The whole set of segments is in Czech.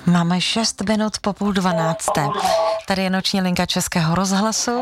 Máme 6 minut po 11:30. Tady je noční linka Českého rozhlasu.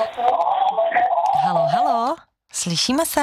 Halo, slyšíme se?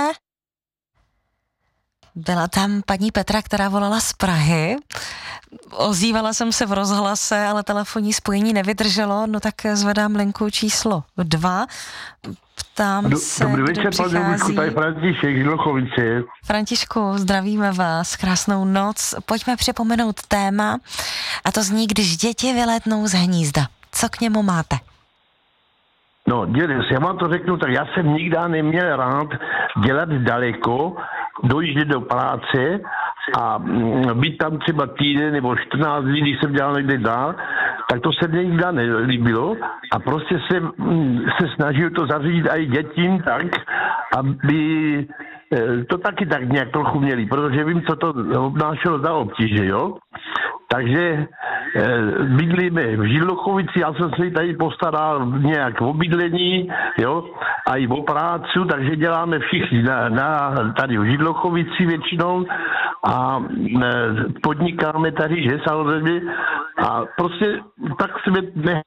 Byla tam paní Petra, která volala z Prahy. Ozývala jsem se v rozhlase, ale telefonní spojení nevydrželo, no tak zvedám linku číslo 2. Ptám se, Dobrý kdo večer, přichází. tady František z Lochovice. Františku, zdravíme vás, krásnou noc. Pojďme připomenout téma, a to zní, když děti vylétnou z hnízda. Co k němu máte? No, dědec, já vám to řeknu, tak já jsem nikdy neměl rád dělat daleko, dojíždět do práce a být tam třeba týden nebo 14 dní, když jsem dělal někde dál, tak to se mě nikdy nelíbilo a prostě jsem se snažil to zařídit i dětím tak, aby to taky tak nějak trochu měli, protože vím, co to obnášelo za obtíže, jo. Takže bydlíme v Židlochovici, já jsem si tady postaral nějak o bydlení, jo, a i o prácu, takže děláme všichni tady v Židlochovici většinou a podnikáme tady, že samozřejmě, a prostě tak jsme ne.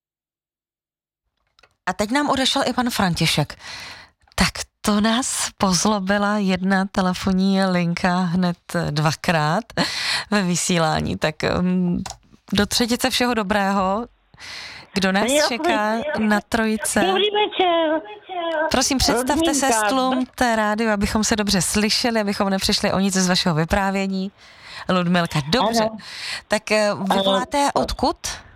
A teď nám odešel i pan František. Tak to nás pozlobila jedna telefonní linka hned 2krát ve vysílání. Tak do třetice všeho dobrého. Kdo nás čeká na trojice? Dobrý večer. Prosím, představte se, stlumte rádio, abychom se dobře slyšeli, abychom nepřišli o nic z vašeho vyprávění. Ludmilka, dobře. Ano. Tak vy voláte odkud?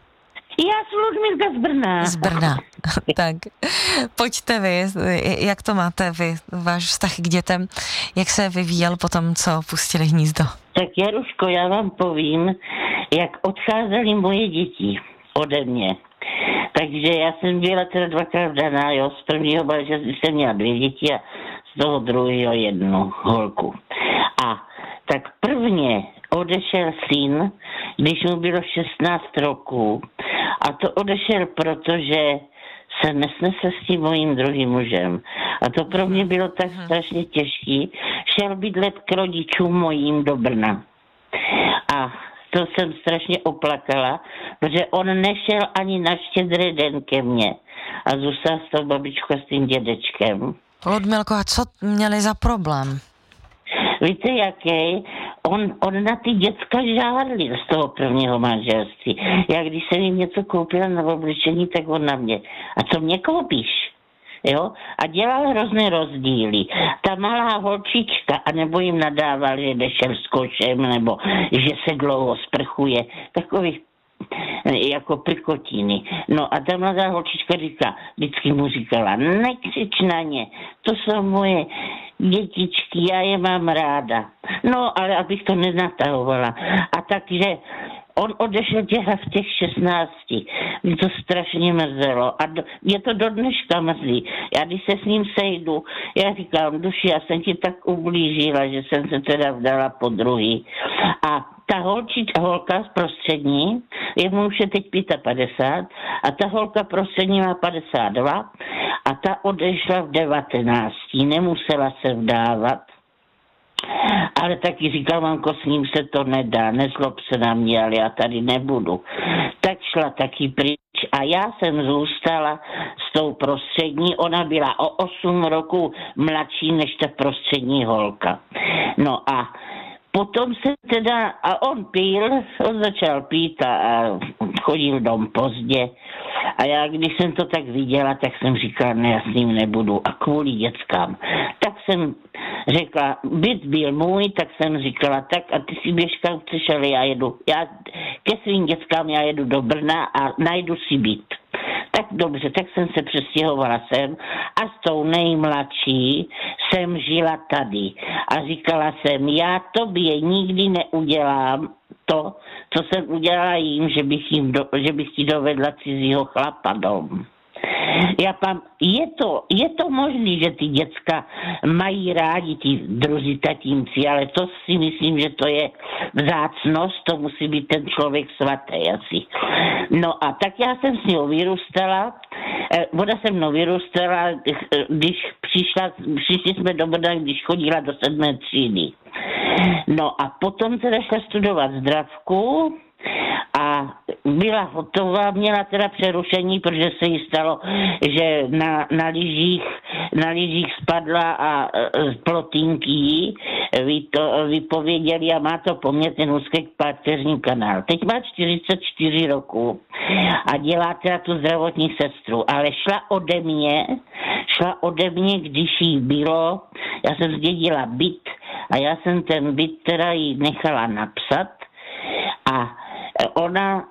Já jsem Ludmilka z Brna. Z Brna. Tak, pojďte vy, jak to máte vy, váš vztah k dětem, jak se vyvíjel po tom, co pustili hnízdo? Tak Jaruško, já vám povím, jak odcházely moje děti ode mě. Takže já jsem byla teda 2krát vdaná, jo, z prvního manželství jsem měla 2 děti a z toho druhého 1 holku. A tak prvně odešel syn, když mu bylo 16 roků. A to odešel, protože se nesnesl s tím mojím druhým mužem. A to pro mě bylo tak strašně těžký. Šel bydlet k rodičům mojím do Brna. A to jsem strašně oplakala, protože on nešel ani na Štědrý den ke mně. A zůstal s tou babičkou s tím dědečkem. Ludmilko, a co měli za problém? Víte, jaký? On na ty děcka žádlil z toho prvního manželství. Já když jsem jim něco koupila na oblečení, tak on na mě. A co mě koupíš? Jo? A dělal hrozné rozdíly. Ta malá holčička, anebo jim nadával, že nešel s košem, nebo že se dlouho sprchuje. Takových jako prkotiny. No a ta mladá holčička vždycky mu říkala, nekřič na ně, to jsou moje dětičky, já je mám ráda. No, ale abych to nenatahovala. A takže on odešel v těch 16. Mě to strašně mrzelo. A mě to do dneška mrzí. Já když se s ním sejdu, já říkám, duši, já jsem ti tak ublížila, že jsem se teda vdala po druhý. A ta holka prostřední, jemu už je teď 55, a ta holka prostřední má 52 a ta odešla v 19. Nemusela se vdávat. Ale taky říkal, mamko, s ním se to nedá, nezlob se na mě, ale já tady nebudu. Tak šla taky pryč a já jsem zůstala s tou prostřední, ona byla o 8 roků mladší než ta prostřední holka. No a potom se teda, a on začal pít a chodil dom pozdě. A já, když jsem to tak viděla, tak jsem říkala, ne, já s ním nebudu. A kvůli dětskám. Tak jsem řekla, byt byl můj, tak jsem říkala, tak a ty si běž kam chceš, ale já ke svým dětskám já jedu do Brna a najdu si byt. Tak dobře, tak jsem se přestěhovala sem a s tou nejmladší jsem žila tady. A říkala jsem, já tobě nikdy neudělám to, co jsem udělala jim, že bych ti dovedla cizího chlapa dom. Je to možný, že ty děcka mají rádi ty druzí tatínci, ale to si myslím, že to je vzácnost, to musí být ten člověk svatý asi. No a tak já jsem s ní vyrůstala, ona se mnou vyrůstala, když přišli jsme do Brna, když chodila do 7. třídy. No a potom teda šla studovat zdravku a byla hotová, měla teda přerušení, protože se jí stalo, že na lyžích spadla a plotínky jí vypověděli a má to po mně ten úzký páteřní kanál. Teď má 44 roku a dělá teda tu zdravotní sestru, ale šla ode mě, když jí bylo, já jsem zdědila byt a já jsem ten byt teda jí nechala napsat a ona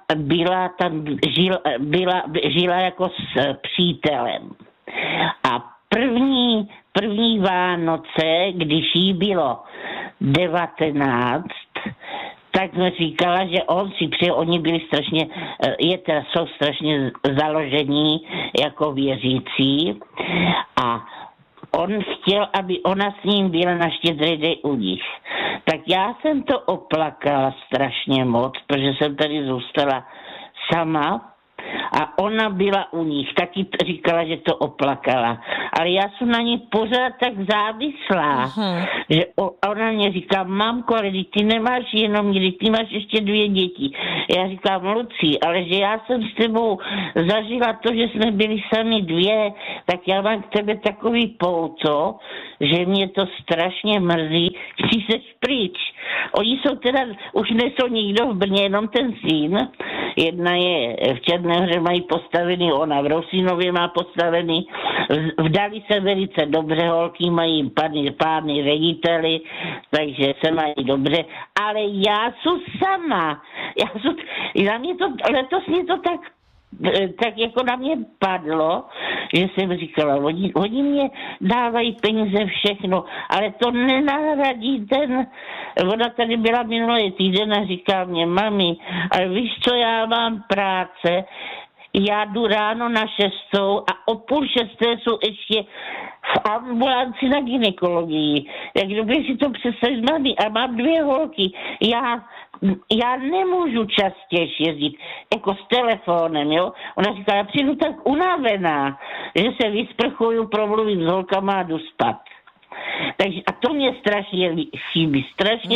žila jako s přítelem. A první Vánoce, když jí bylo 19, tak jsme říkala, že on si přeje, oni byli strašně, jsou strašně založení jako věřící a on chtěl, aby ona s ním byla na Štědrý den u nich. Tak já jsem to oplakala strašně moc, protože jsem tady zůstala sama a ona byla u nich. Taky říkala, že to oplakala. Ale já jsem na ní pořád tak závislá, že ona mě říká, mamko, ale ty nemáš jenom mě, ty máš ještě 2 děti. Já říkám, Lucí, ale že já jsem s tebou zažila to, že jsme byli sami 2, tak já mám k tebe takový pouto, že mě to strašně mrzí, chci seš pryč. Oni jsou teda, už nejsou nikdo v Brně, jenom ten syn. Jedna je v Černé Hoře, mají postavený, ona v Rosínově má postavený. Vdali se velice dobře, holky mají pány řediteli, takže se mají dobře. Ale já jsem sama. Letos mě to tak jako na mě padlo, že jsem říkala, oni mě dávají peníze všechno, ale to nenahradí ona tady byla minulý týden a říká mě, mami, ale víš co, já mám práce, já jdu ráno na 6 a o 5:30 jsou ještě v ambulanci na gynekologii. Jak dobře si to představit, mami, a mám 2 holky. Já nemůžu častěji jezdit, jako s telefonem, jo. Ona říká, já přijdu tak unavená, že se vysprchuju, promluvím s holkama a jdu spát. Takže, a to mě strašně chybí, strašně.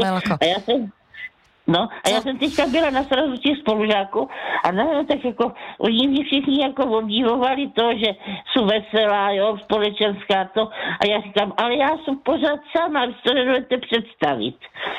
A já jsem teďka byla na srazu těch spolužáků a no, tak jako oni mě všichni jako obdivovali to, že jsou veselá, jo, společenská to a já říkám, ale já jsem pořád sama, vy to nedovedete představit.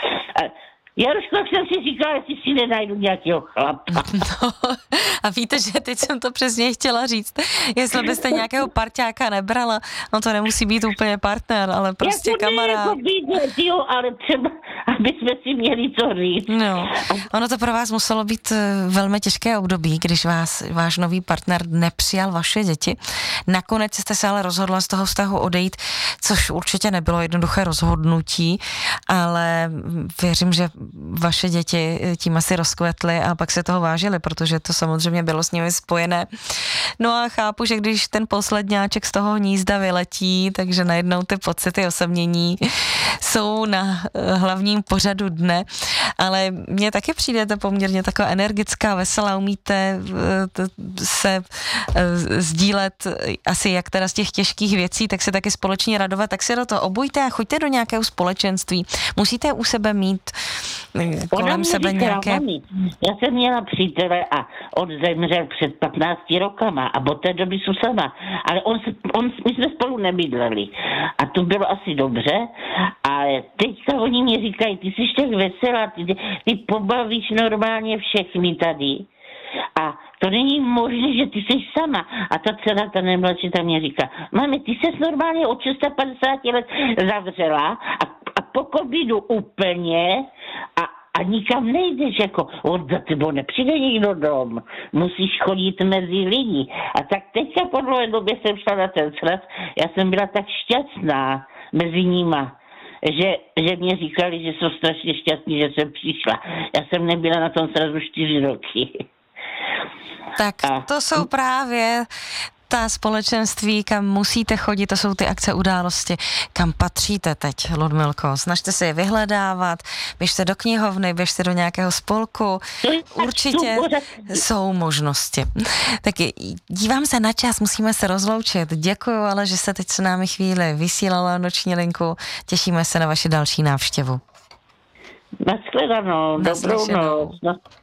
Jaruško, jak jsem si říkala, jestli si nenajdu nějakého chlapa. No, a víte, že teď jsem to přesně chtěla říct. Jestli byste nějakého parťáka nebrala, no to nemusí být úplně partner, ale prostě kamarád. Jako bydlet, jo, ale třeba, aby jsme si měli co říct. No, ono to pro vás muselo být velmi těžké období, když váš nový partner nepřijal vaše děti. Nakonec jste se ale rozhodla z toho vztahu odejít, což určitě nebylo jednoduché rozhodnutí, ale věřím, že vaše děti tím asi rozkvetly a pak se toho vážili, protože to samozřejmě bylo s nimi spojené. No a chápu, že když ten posledňáček z toho hnízda vyletí, takže najednou ty pocity osamění jsou na hlavním pořadu dne, ale mně taky přijdete poměrně taková energická, veselá, umíte se sdílet asi jak teda z těch těžkých věcí, tak se taky společně radovat, tak se do toho obujte a choďte do nějakého společenství. Musíte u sebe mít kolem sebe nějaké... Já jsem měla přítele a on zemřel před 15 rokama a od té doby jsou sama. Ale my jsme spolu nebydleli. A to bylo asi dobře, ale teďka oni mi říkají, ty jsi tak veselá, ty pobavíš normálně všechny tady. A to není možné, že ty jsi sama. A ta dcera, ta nejmladší, ta mě říká, mami, ty jsi normálně od 650 let zavřela a po covidu úplně a nikam nejdeš, jako on za tebou nepřijde nikdo dom, musíš chodit mezi lidi. A tak teďka po dlouhé době jsem šla na ten sraz, já jsem byla tak šťastná mezi nima, že mě říkali, že jsou strašně šťastní, že jsem přišla. Já jsem nebyla na tom srazu 4 roky. Tak to jsou právě ta společenství, kam musíte chodit, to jsou ty akce, události, kam patříte teď, Ludmilko. Snažte se je vyhledávat, běžte do knihovny, běžte do nějakého spolku. Určitě jsou možnosti. Tak dívám se na čas, musíme se rozloučit. Děkuju, ale že jste teď s námi chvíli vysílala noční linku. Těšíme se na vaši další návštěvu. Naschledanou, dobrou noc.